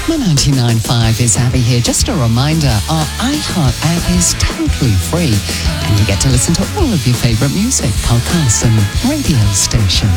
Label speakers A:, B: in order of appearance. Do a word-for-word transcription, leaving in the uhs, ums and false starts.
A: ninety-nine point five is Abby here. Just a reminder, our iHeart app is totally free and you get to listen to all of your favorite music, podcasts and radio stations.